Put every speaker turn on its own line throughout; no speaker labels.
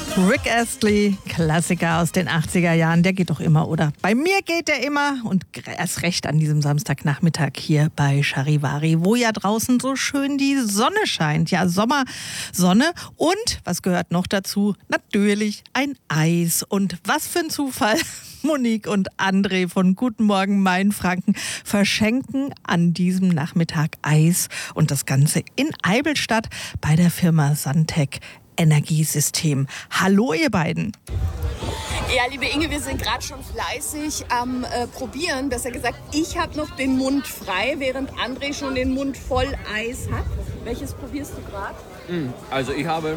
Rick Astley, Klassiker aus den 80er Jahren, der geht doch immer, oder? Bei mir geht der immer und erst recht an diesem Samstagnachmittag hier bei Charivari, wo ja draußen so schön die Sonne scheint. Ja, Sommersonne und, was gehört noch dazu? Natürlich ein Eis. Und was für ein Zufall, Monique und André von Guten Morgen Mainfranken verschenken an diesem Nachmittag Eis und das Ganze in Eivelstadt bei der Firma Santec Energiesystem. Hallo ihr beiden.
Ja, liebe Inge, wir sind gerade schon fleißig am Probieren. Besser gesagt, ich habe noch den Mund frei, während André schon den Mund voll Eis hat. Welches probierst du gerade?
Also ich habe,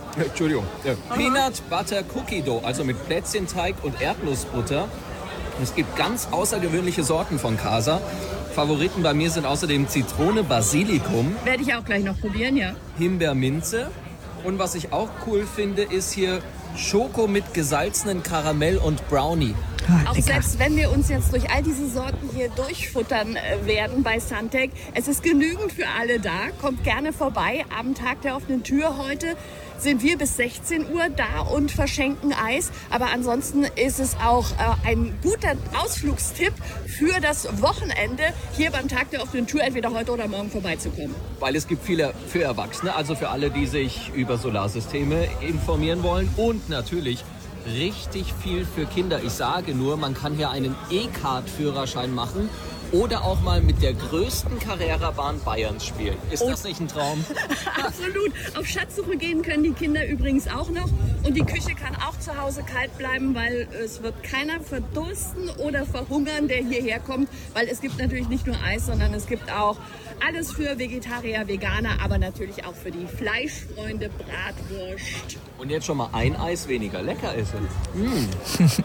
Peanut Butter Cookie Dough, also mit Plätzchenteig und Erdnussbutter. Es gibt ganz außergewöhnliche Sorten von Casa. Favoriten bei mir sind außerdem Zitrone, Basilikum.
Werde ich auch gleich noch probieren, ja.
Himbeerminze. Und was ich auch cool finde, ist hier Schoko mit gesalzenen Karamell und Brownie.
Auch selbst wenn wir uns jetzt durch all diese Sorten hier durchfuttern werden bei Santec, es ist genügend für alle da. Kommt gerne vorbei. Am Tag der offenen Tür heute sind wir bis 16 Uhr da und verschenken Eis. Aber ansonsten ist es auch ein guter Ausflugstipp für das Wochenende, hier beim Tag der offenen Tür entweder heute oder morgen vorbeizukommen.
Weil es gibt viele für Erwachsene, also für alle, die sich über Solarsysteme informieren wollen. Und natürlich richtig viel für Kinder. Ich sage nur, man kann hier einen E-Kart-Führerschein machen oder auch mal mit der größten Carrera-Bahn Bayerns spielen. Ist das nicht ein Traum?
Absolut. Auf Schatzsuche gehen können die Kinder übrigens auch noch. Und die Küche kann auch zu Hause kalt bleiben, weil es wird keiner verdursten oder verhungern, der hierher kommt. Weil es gibt natürlich nicht nur Eis, sondern es gibt auch alles für Vegetarier, Veganer, aber natürlich auch für die Fleischfreunde Bratwurst.
Und jetzt schon mal ein Eis weniger. Lecker ist es.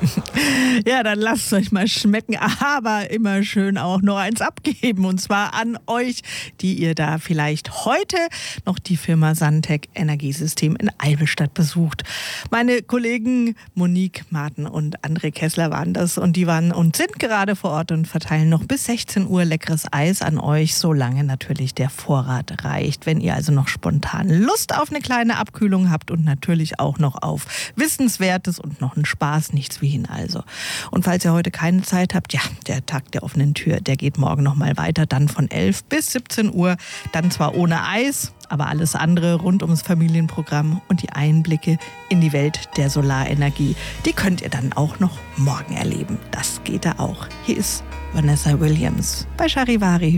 Ja, dann lasst es euch mal schmecken, aber immer schön auch noch eins abgeben. Und zwar an euch, die ihr da vielleicht heute noch die Firma Santec Energiesystem in Eivelstadt besucht. Meine Kollegen Monique Marten und André Kessler waren das und die waren und sind gerade vor Ort und verteilen noch bis 16 Uhr leckeres Eis an euch, solange natürlich der Vorrat reicht. Wenn ihr also noch spontan Lust auf eine kleine Abkühlung habt und natürlich auch noch auf Wissenswertes und noch einen Spaß, nichts wie hin also. Und falls ihr heute keine Zeit habt, ja, der Tag der offenen Tür, der geht morgen nochmal weiter, dann von 11 bis 17 Uhr, dann zwar ohne Eis, aber alles andere rund ums Familienprogramm und die Einblicke in die Welt der Solarenergie, die könnt ihr dann auch noch morgen erleben. Das geht da auch. Hier ist Vanessa Williams bei Charivari.